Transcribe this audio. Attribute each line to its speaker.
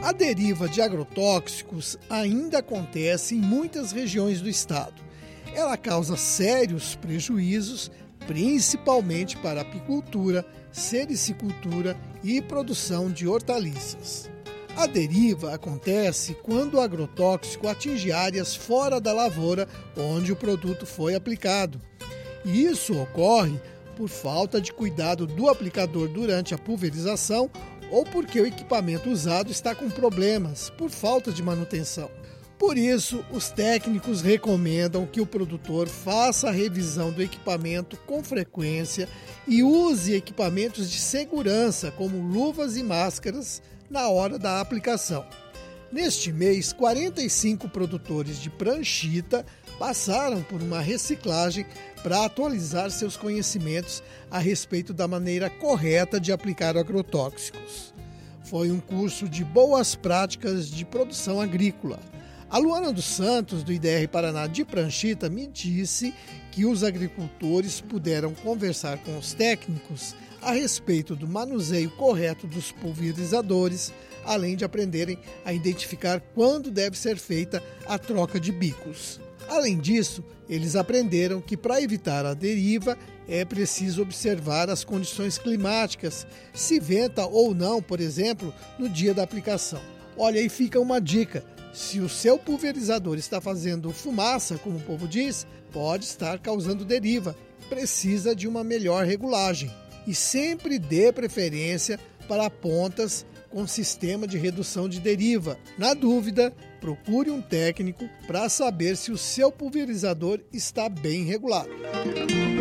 Speaker 1: A deriva de agrotóxicos ainda acontece em muitas regiões do estado. Ela causa sérios prejuízos, principalmente para a apicultura, sericicultura e produção de hortaliças. A deriva acontece quando o agrotóxico atinge áreas fora da lavoura onde o produto foi aplicado. E isso ocorre por falta de cuidado do aplicador durante a pulverização ou porque o equipamento usado está com problemas por falta de manutenção. Por isso, os técnicos recomendam que o produtor faça a revisão do equipamento com frequência e use equipamentos de segurança, como luvas e máscaras, na hora da aplicação. Neste mês, 45 produtores de pranchita passaram por uma reciclagem para atualizar seus conhecimentos a respeito da maneira correta de aplicar agrotóxicos. Foi um curso de boas práticas de produção agrícola. A Luana dos Santos, do IDR Paraná de Pranchita, me disse que os agricultores puderam conversar com os técnicos a respeito do manuseio correto dos pulverizadores, além de aprenderem a identificar quando deve ser feita a troca de bicos. Além disso, eles aprenderam que para evitar a deriva é preciso observar as condições climáticas, se venta ou não, por exemplo, no dia da aplicação. Olha, aí fica uma dica. Se o seu pulverizador está fazendo fumaça, como o povo diz, pode estar causando deriva. Precisa de uma melhor regulagem. E sempre dê preferência para pontas com sistema de redução de deriva. Na dúvida, procure um técnico para saber se o seu pulverizador está bem regulado.